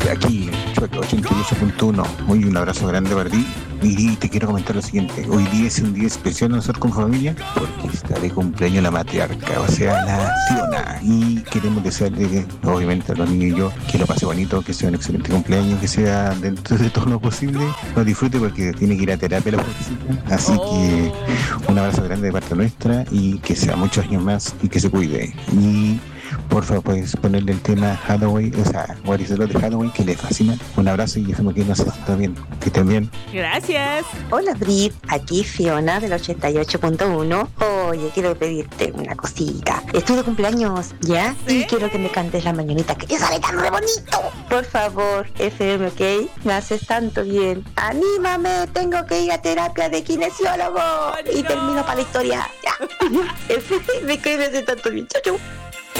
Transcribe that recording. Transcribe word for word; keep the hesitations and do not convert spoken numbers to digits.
Aquí, Chueco ochenta y ocho punto uno. Muy un abrazo grande para ti. Y te quiero comentar lo siguiente. Hoy día es un día especial nosotros con familia porque está de cumpleaños la matriarca, o sea, la Fiona. Y queremos desearle, obviamente, a los niños y yo, que lo pase bonito, que sea un excelente cumpleaños, que sea dentro de todo lo posible. Lo disfrute porque tiene que ir a terapia la pobrecita. Así Oh. que un abrazo grande de parte nuestra y que sea muchos años más y que se cuide. Y por favor, puedes ponerle el tema Halloween, o sea, What is the Love de Halloween, que le fascina. Un abrazo y déjame que no se sienta bien. Que estén bien. Gracias. Hola Brit, aquí Fiona del ochenta y ocho punto uno. Oye, quiero pedirte una cosita. Estoy de cumpleaños, ¿ya? ¿Sí? Y quiero que me cantes la mañanita, que ya sale tan re bonito. Por favor, F M, ¿ok? Me haces tanto bien. ¡Anímame! Tengo que ir a terapia de kinesiólogo. Oh, y no. termino para la historia. Ya. F M, que me hace tanto bien. Chau, chau.